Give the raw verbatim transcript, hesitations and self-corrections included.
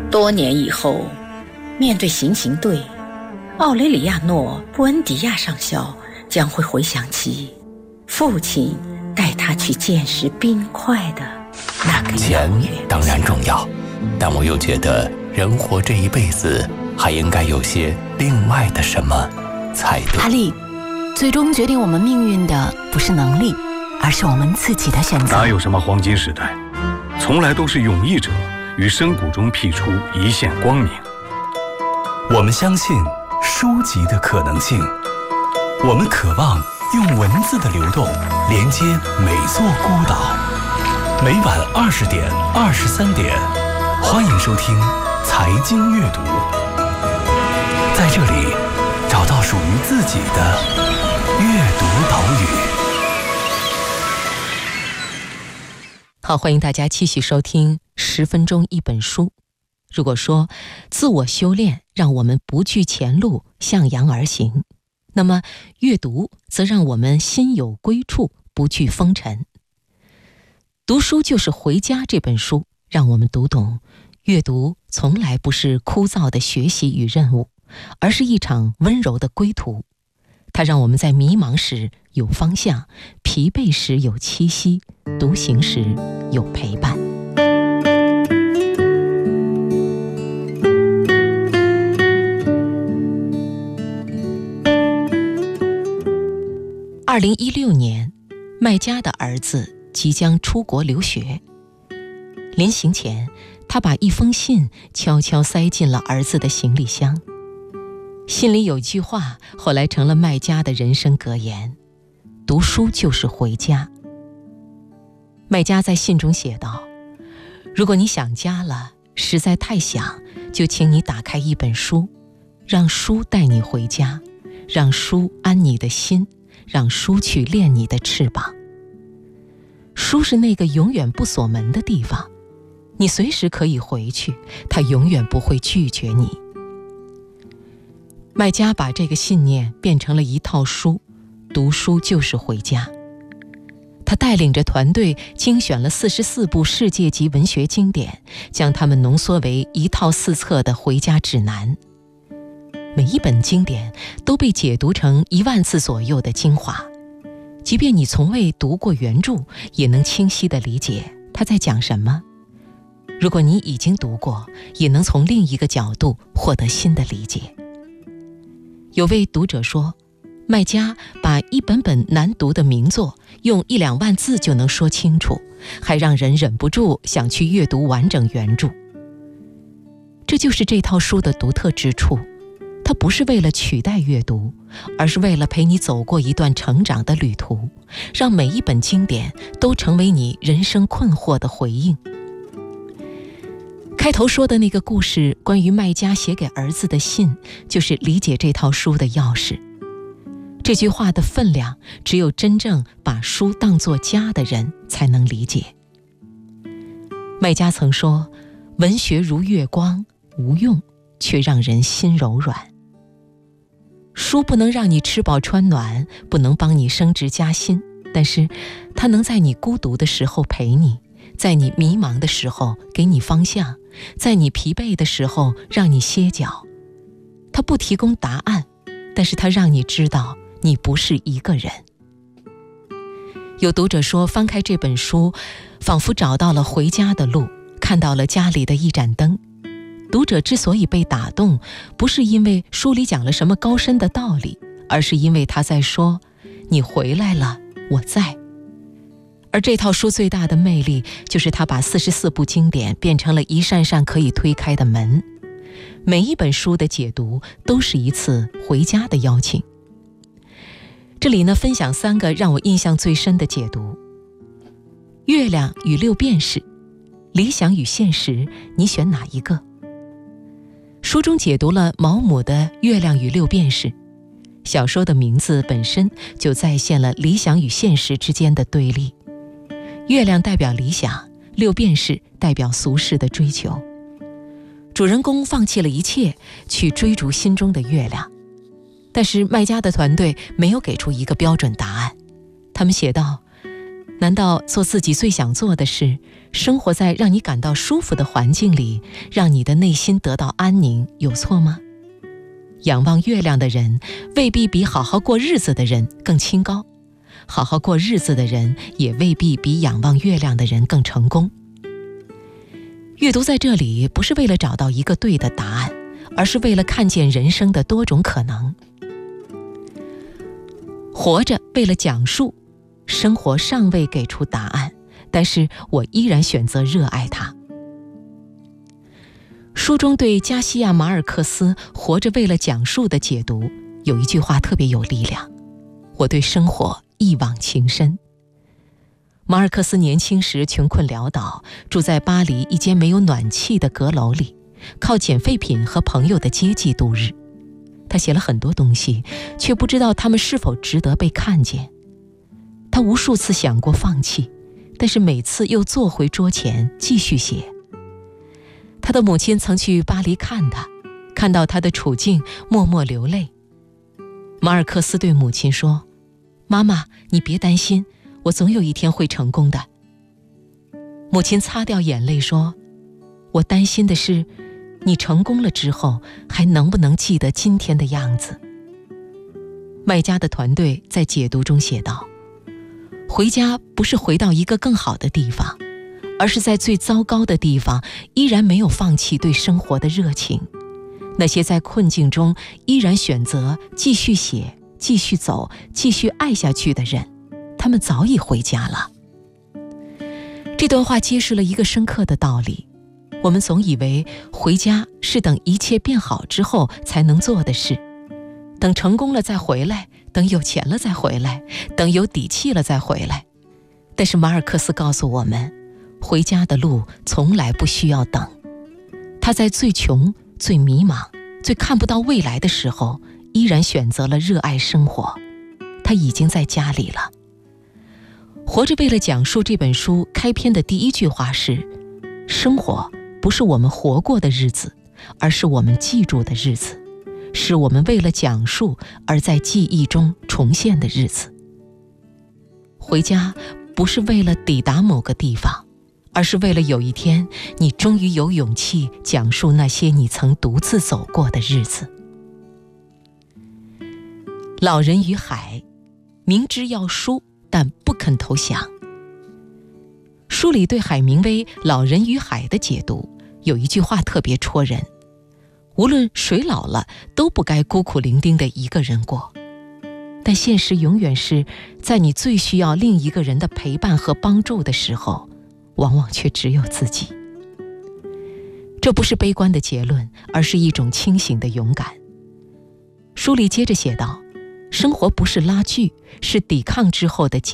多年以后，面对行刑队，奥雷里亚诺·布恩迪亚上校将会回想起父亲带他去见识冰块的那个钱当然重要，但我又觉得人活这一辈子还应该有些另外的什么才对。 阿丽，最终决定我们命运的不是能力，而是我们自己的选择。 哪有什么黄金时代，从来都是勇毅者于深谷中辟出一线光明。 我们相信书籍的可能性，我们渴望用文字的流动连接每座孤岛。每晚二十点、二十三点，欢迎收听财经阅读，在这里找到属于自己的阅读岛屿。 好，欢迎大家继续收听十分钟一本书。如果说自我修炼让我们不惧前路，向阳而行，那么阅读则让我们心有归处，不惧风尘。读书就是回家这本书让我们读懂，阅读从来不是枯燥的学习与任务，而是一场温柔的归途。它让我们在迷茫时有方向，疲惫时有栖息，独行时有陪伴。二零一六年，麦家的儿子即将出国留学。临行前，他把一封信悄悄塞进了儿子的行李箱。信里有句话，后来成了麦家的人生格言：读书就是回家。麦家在信中写道：如果你想家了，实在太想，就请你打开一本书，让书带你回家，让书安你的心，让书去练你的翅膀。书是那个永远不锁门的地方，你随时可以回去，它永远不会拒绝你。麦家把这个信念变成了一套书，读书就是回家。他带领着团队精选了四十四部世界级文学经典，将它们浓缩为一套四册的回家指南。每一本经典都被解读成一万字左右的精华，即便你从未读过原著，也能清晰地理解他在讲什么。如果你已经读过，也能从另一个角度获得新的理解。有位读者说，麦家把一本本难读的名作用一两万字就能说清楚，还让人忍不住想去阅读完整原著。这就是这套书的独特之处，它不是为了取代阅读，而是为了陪你走过一段成长的旅途，让每一本经典都成为你人生困惑的回应。开头说的那个故事，关于麦家写给儿子的信，就是理解这套书的钥匙。这句话的分量，只有真正把书当作家的人才能理解。麦家曾说，文学如月光，无用，却让人心柔软。书不能让你吃饱穿暖，不能帮你升职加薪，但是它能在你孤独的时候陪你，在你迷茫的时候给你方向，在你疲惫的时候让你歇脚。它不提供答案，但是它让你知道你不是一个人。有读者说，翻开这本书，仿佛找到了回家的路，看到了家里的一盏灯。读者之所以被打动，不是因为书里讲了什么高深的道理，而是因为他在说，你回来了，我在。而这套书最大的魅力，就是他把四十四部经典变成了一扇扇可以推开的门。每一本书的解读都是一次回家的邀请。这里呢，分享三个让我印象最深的解读。月亮与六便士，理想与现实，你选哪一个？书中解读了毛姆的《月亮与六便士》，小说的名字本身就再现了理想与现实之间的对立。月亮代表理想，六便士代表俗世的追求。主人公放弃了一切，去追逐心中的月亮。但是麦家的团队没有给出一个标准答案。他们写道， 难道做自己最想做的事，生活在让你感到舒服的环境里，让你的内心得到安宁，有错吗？仰望月亮的人未必比好好过日子的人更清高，好好过日子的人也未必比仰望月亮的人更成功。阅读在这里不是为了找到一个对的答案，而是为了看见人生的多种可能。活着为了讲述，生活尚未给出答案，但是我依然选择热爱它。书中对加西亚马尔克斯《活着为了讲述》的解读，有一句话特别有力量，我对生活一往情深。马尔克斯年轻时穷困潦倒，住在巴黎一间没有暖气的阁楼里，靠捡废品和朋友的接济度日。他写了很多东西，却不知道他们是否值得被看见。他无数次想过放弃，但是每次又坐回桌前继续写。他的母亲曾去巴黎看他，看到他的处境，默默流泪。马尔克斯对母亲说：“妈妈，你别担心，我总有一天会成功的。”母亲擦掉眼泪说：“我担心的是，你成功了之后，还能不能记得今天的样子？”麦家的团队在解读中写道：“回家不是回到一个更好的地方，而是在最糟糕的地方依然没有放弃对生活的热情。那些在困境中依然选择继续写、继续走、继续爱下去的人，他们早已回家了。”这段话揭示了一个深刻的道理：我们总以为回家是等一切变好之后才能做的事，等成功了再回来，等有钱了再回来，等有底气了再回来。但是马尔克斯告诉我们，回家的路从来不需要等。他在最穷、最迷茫、最看不到未来的时候，依然选择了热爱生活。他已经在家里了。活着为了讲述这本书开篇的第一句话是：生活不是我们活过的日子，而是我们记住的日子，是我们为了讲述而在记忆中重现的日子。回家不是为了抵达某个地方，而是为了有一天你终于有勇气讲述那些你曾独自走过的日子。老人与海，明知要输，但不肯投降。书里对海明威《老人与海》的解读有一句话特别戳人：无论谁老了，都不该孤苦伶仃的一个人过。但现实永远是在你最需要另一个人的陪伴和帮助的时候，往往却只有自己。这不是悲观的结论，而是一种清醒的勇敢。书里接着写道：生活不是拉锯，是抵抗之后的